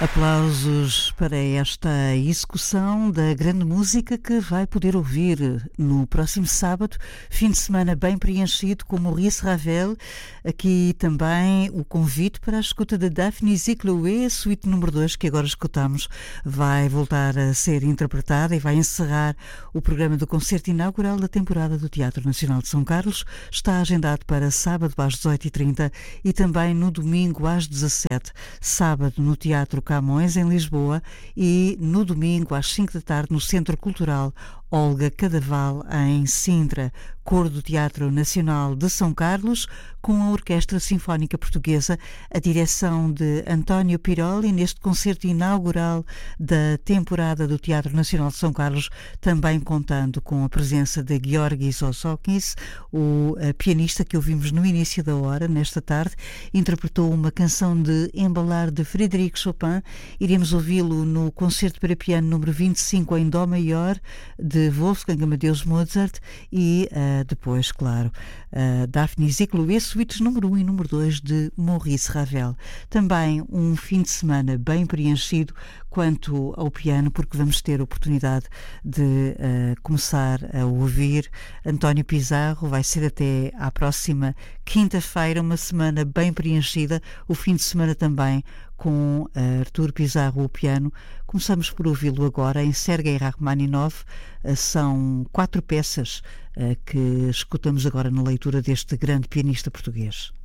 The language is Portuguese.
Aplausos para esta execução da grande música que vai poder ouvir no próximo sábado, fim de semana bem preenchido com Maurice Ravel. Aqui também o convite para a escuta da Daphne Zikloé, suíte número 2, que agora escutamos, vai voltar a ser interpretada e vai encerrar o programa do concerto inaugural da temporada do Teatro Nacional de São Carlos. Está agendado para sábado às 18h30 e também no domingo às 17h. Sábado no Teatro Camões, em Lisboa, e no domingo às 5 da tarde no Centro Cultural Olga Cadaval, em Sintra. Coro do Teatro Nacional de São Carlos, com a Orquestra Sinfónica Portuguesa, a direção de António Piroli, neste concerto inaugural da temporada do Teatro Nacional de São Carlos, também contando com a presença de Georgis Osokis, o pianista que ouvimos no início da hora, nesta tarde, interpretou uma canção de Embalar de Frédéric Chopin. Iremos ouvi-lo no concerto para piano número 25 em Dó maior, de Wolfgang Amadeus Mozart, e depois, claro, Daphne Zikloé, suítes número 1 e número 2 de Maurice Ravel. Também um fim de semana bem preenchido quanto ao piano, porque vamos ter a oportunidade de começar a ouvir António Pizarro. Vai ser até à próxima quinta-feira, uma semana bem preenchida, o fim de semana também com Artur Pizarro, o piano. Começamos por ouvi-lo agora em Sergei Rachmaninov. São 4 peças que escutamos agora na leitura deste grande pianista português.